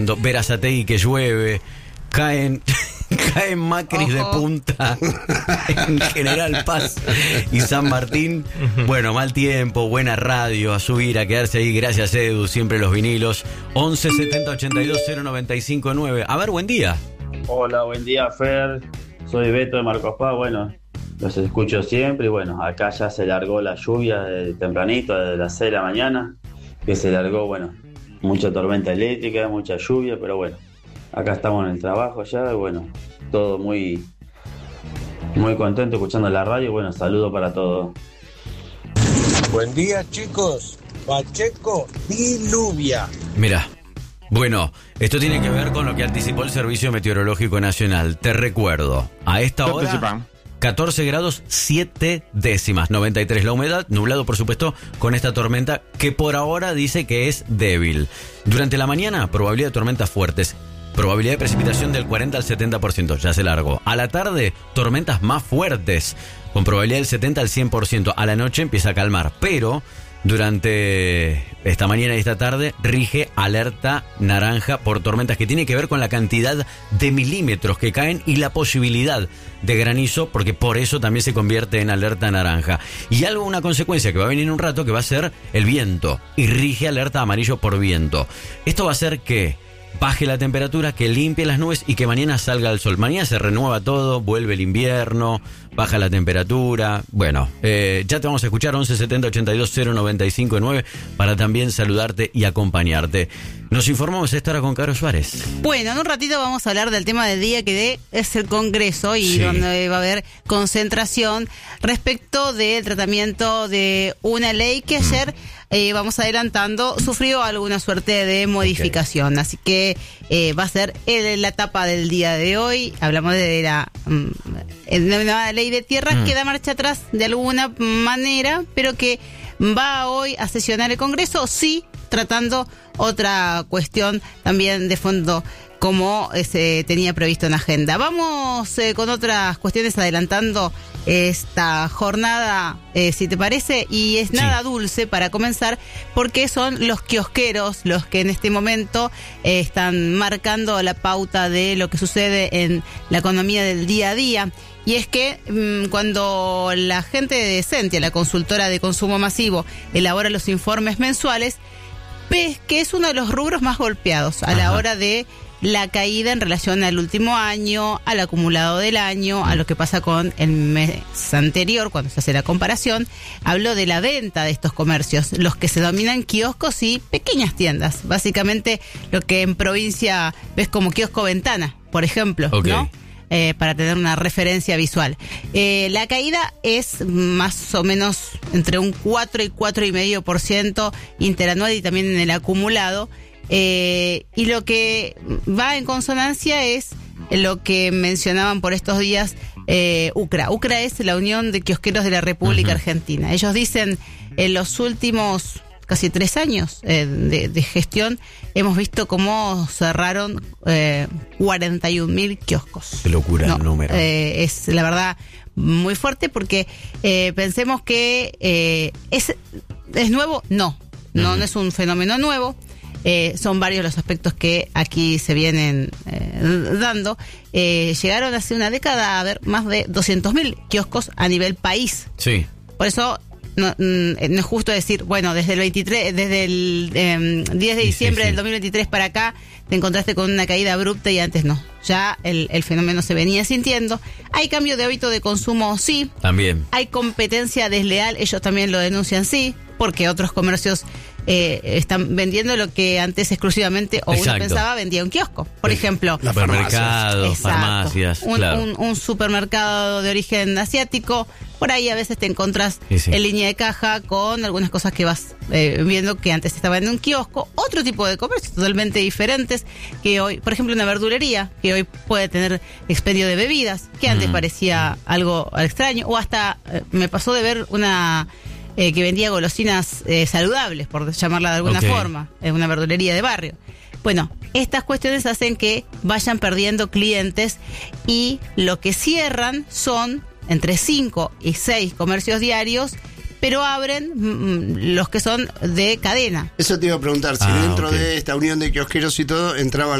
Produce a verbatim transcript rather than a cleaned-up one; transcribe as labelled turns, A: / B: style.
A: Berazategui que llueve, caen caen Macris Ojo. de punta en General Paz y San Martín. Bueno, mal tiempo, buena radio, a subir, a quedarse ahí. Gracias, Edu, siempre los vinilos. once setenta ochenta y dos cero noventa y cinco nueve. A ver, buen día.
B: Hola, buen día, Fer. Soy Beto de Marcos Paz. Bueno, los escucho siempre y bueno, acá ya se largó la lluvia de tempranito, desde las seis de la mañana, que se largó, bueno, mucha tormenta eléctrica, mucha lluvia, pero bueno, acá estamos en el trabajo ya, y bueno, todo muy, muy contento escuchando la radio. Bueno, saludo para todos.
C: Buen día, chicos. Pacheco, diluvia.
A: Mira, bueno, esto tiene que ver con lo que anticipó el Servicio Meteorológico Nacional. Te recuerdo, a esta hora, catorce grados siete décimas, noventa y tres la humedad, nublado por supuesto con esta tormenta que por ahora dice que es débil. Durante la mañana, probabilidad de tormentas fuertes. Probabilidad de precipitación del cuarenta al setenta por ciento, ya se largó. A la tarde, tormentas más fuertes, con probabilidad del setenta al cien por ciento. A la noche empieza a calmar, pero durante esta mañana y esta tarde rige alerta naranja por tormentas que tiene que ver con la cantidad de milímetros que caen y la posibilidad de granizo, porque por eso también se convierte en alerta naranja. Y algo, una consecuencia que va a venir en un rato, que va a ser el viento, y rige alerta amarillo por viento. Esto va a hacer que baje la temperatura, que limpie las nubes y que mañana salga el sol. Mañana se renueva todo, vuelve el invierno, baja la temperatura. Bueno, eh, ya te vamos a escuchar once setenta ochenta y dos cero noventa y cinco nueve para también saludarte y acompañarte. Nos informamos esta hora con Caro Suárez.
D: Bueno, en un ratito vamos a hablar del tema del día, que es el Congreso y sí, donde va a haber concentración respecto del tratamiento de una ley que ayer, mm. eh, vamos adelantando, sufrió alguna suerte de modificación. Okay. Así que eh, va a ser el, la etapa del día de hoy. Hablamos de la, mm, de la ley de tierras mm. que da marcha atrás de alguna manera, pero que va hoy a sesionar el Congreso, sí, tratando otra cuestión también de fondo como se tenía previsto en la agenda. Vamos eh, con otras cuestiones adelantando esta jornada, eh, si te parece, y es nada sí. dulce para comenzar, porque son los kiosqueros los que en este momento eh, están marcando la pauta de lo que sucede en la economía del día a día. Y es que mmm, cuando la gente de Sentia, la consultora de consumo masivo, elabora los informes mensuales, ves que es uno de los rubros más golpeados a Ajá. la hora de la caída en relación al último año, al acumulado del año, a lo que pasa con el mes anterior, cuando se hace la comparación. Hablo de la venta de estos comercios, los que se dominan kioscos y pequeñas tiendas. Básicamente lo que en provincia ves como kiosco ventana, por ejemplo, okay. ¿no? Eh, para tener una referencia visual. Eh, la caída es más o menos entre un cuatro y cuatro coma cinco por ciento interanual y también en el acumulado. Eh, y lo que va en consonancia es lo que mencionaban por estos días eh, UCRA. UCRA es la Unión de Kiosqueros de la República uh-huh. Argentina. Ellos dicen, en los últimos casi tres años eh, de, de gestión, hemos visto cómo cerraron eh, cuarenta y un mil kioscos.
A: Qué locura no, el número.
D: Eh, es la verdad muy fuerte, porque eh, pensemos que eh, es, es nuevo, no, no, uh-huh. no es un fenómeno nuevo. Eh, son varios los aspectos que aquí se vienen eh, dando. Eh, llegaron hace una década a haber más de doscientos mil kioscos a nivel país.
A: Sí.
D: Por eso no, no es justo decir, bueno, desde el veintitrés, desde el eh, diez de diciembre sí, sí, sí. del dos mil veintitrés para acá te encontraste con una caída abrupta y antes no. Ya el, el fenómeno se venía sintiendo. Hay cambio de hábito de consumo, sí.
A: También.
D: Hay competencia desleal, ellos también lo denuncian, sí, porque otros comercios eh, están vendiendo lo que antes exclusivamente o
A: Exacto.
D: uno pensaba vendía un kiosco. Por ejemplo,
A: supermercados, farmacias,
D: un,
A: claro.
D: un, un supermercado de origen asiático. Por ahí a veces te encontrás sí, sí. en línea de caja con algunas cosas que vas eh, viendo que antes estaban en un kiosco. Otro tipo de comercios totalmente diferentes que hoy, por ejemplo, una verdulería que hoy puede tener expendio de bebidas, que antes mm. parecía algo extraño. O hasta eh, me pasó de ver una eh, que vendía golosinas eh, saludables, por llamarla de alguna okay. forma, en una verdulería de barrio. Bueno, estas cuestiones hacen que vayan perdiendo clientes, y lo que cierran son entre cinco y seis comercios diarios pero abren mm, los que son de cadena.
E: Eso te iba a preguntar, si
A: Ah,
E: dentro
A: ok.
E: de esta unión de kiosqueros y todo entraban